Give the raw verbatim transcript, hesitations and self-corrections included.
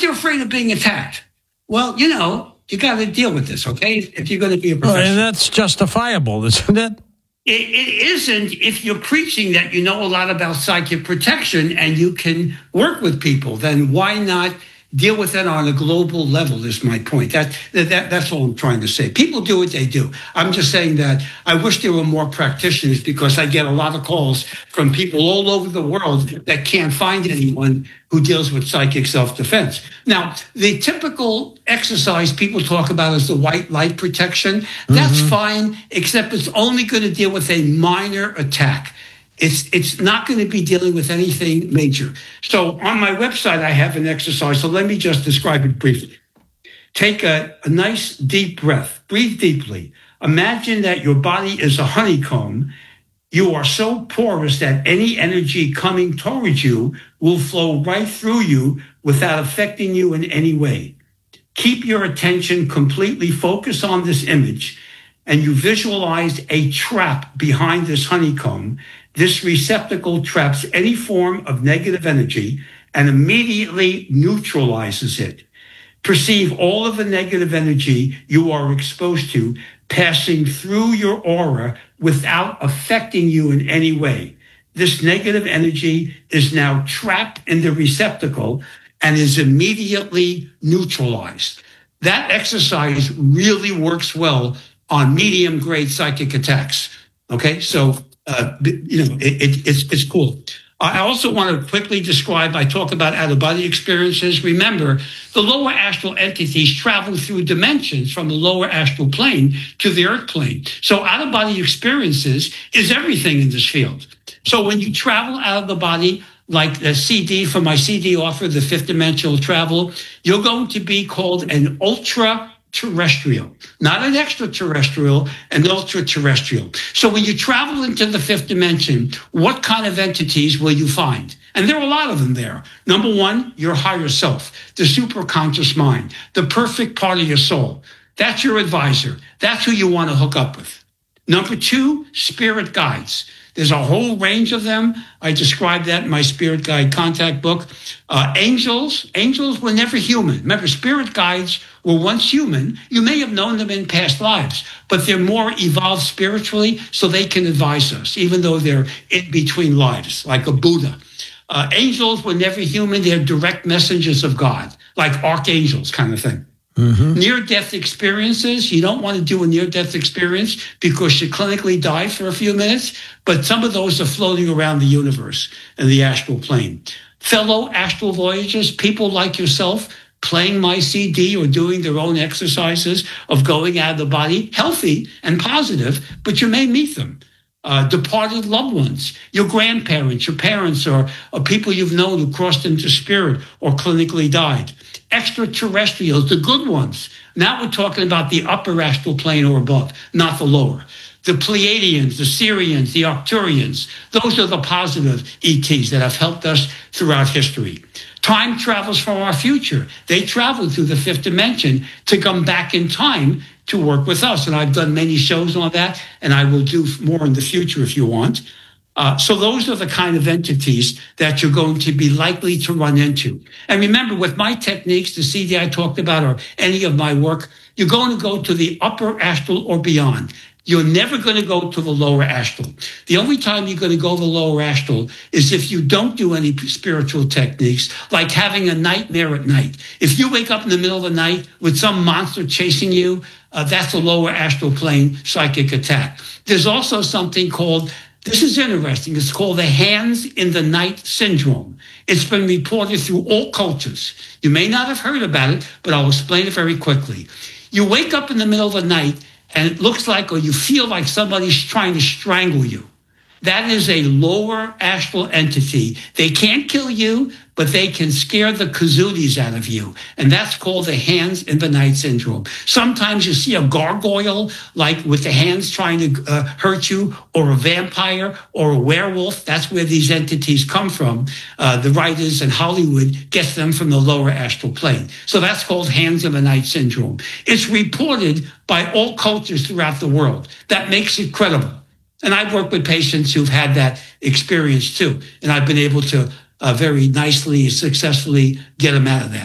they're afraid of being attacked. Well, you know, you got to deal with this, okay? If you're going to be a professional. Well, and that's justifiable, isn't it? It, it isn't if you're preaching that you know a lot about psychic protection and you can work with people. Then why not deal with it on a global level is my point. That, that That's all I'm trying to say. People do what they do. I'm just saying that I wish there were more practitioners because I get a lot of calls from people all over the world that can't find anyone who deals with psychic self-defense. Now, the typical exercise people talk about is the white light protection. That's mm-hmm. fine, except it's only going to deal with a minor attack. It's it's not going to be dealing with anything major. So on my website, I have an exercise. So let me just describe it briefly. Take a, a nice deep breath. Breathe deeply. Imagine that your body is a honeycomb. You are so porous that any energy coming towards you will flow right through you without affecting you in any way. Keep your attention completely focused on this image, and you visualize a trap behind this honeycomb. This receptacle traps any form of negative energy and immediately neutralizes it. Perceive all of the negative energy you are exposed to passing through your aura without affecting you in any way. This negative energy is now trapped in the receptacle and is immediately neutralized. That exercise really works well on medium-grade psychic attacks. Okay, so uh, you know it, it, it's it's cool. I also want to quickly describe. I talk about out-of-body experiences. Remember, the lower astral entities travel through dimensions from the lower astral plane to the earth plane. So out-of-body experiences is everything in this field. So when you travel out of the body, like the C D from my C D offer, the fifth dimensional travel, you're going to be called an ultra-terrestrial, not an extraterrestrial, an ultra-terrestrial. So when you travel into the fifth dimension, what kind of entities will you find? And there are a lot of them there. Number one, your higher self, the superconscious mind, the perfect part of your soul. That's your advisor. That's who you want to hook up with. Number two, spirit guides. There's a whole range of them. I described that in my Spirit Guide Contact book. Uh, angels, angels were never human. Remember, spirit guides were once human. You may have known them in past lives, but they're more evolved spiritually, so they can advise us, even though they're in between lives, like a Buddha. Uh, angels were never human. They're direct messengers of God, like archangels kind of thing. Mm-hmm. Near-death experiences, you don't want to do a near-death experience because you clinically die for a few minutes, but some of those are floating around the universe in the astral plane. Fellow astral voyagers, people like yourself, playing my C D or doing their own exercises of going out of the body, healthy and positive, but you may meet them. Uh, departed loved ones, your grandparents, your parents, or, or people you've known who crossed into spirit or clinically died. Extraterrestrials, the good ones. Now we're talking about the upper astral plane or above, not the lower. The Pleiadians, the Sirians, the Arcturians, those are the positive E Ts that have helped us throughout history. Time travels from our future. They travel through the fifth dimension to come back in time to work with us. And I've done many shows on that, and I will do more in the future if you want. Uh, so those are the kind of entities that you're going to be likely to run into. And remember, with my techniques, the C D I talked about, or any of my work, you're going to go to the upper astral or beyond. You're never going to go to the lower astral. The only time you're going to go to the lower astral is if you don't do any spiritual techniques, like having a nightmare at night. If you wake up in the middle of the night with some monster chasing you, uh, that's a lower astral plane psychic attack. There's also something called, this is interesting, it's called the hands in the night syndrome. It's been reported through all cultures. You may not have heard about it, but I'll explain it very quickly. You wake up in the middle of the night, and it looks like, or you feel like somebody's trying to strangle you. That is a lower astral entity. They can't kill you, but they can scare the kazooties out of you. And that's called the hands in the night syndrome. Sometimes you see a gargoyle, like with the hands trying to uh, hurt you, or a vampire, or a werewolf. That's where these entities come from. Uh, the writers in Hollywood get them from the lower astral plane. So that's called hands in the night syndrome. It's reported by all cultures throughout the world. That makes it credible. And I've worked with patients who've had that experience too. And I've been able to uh, very nicely, successfully get them out of that.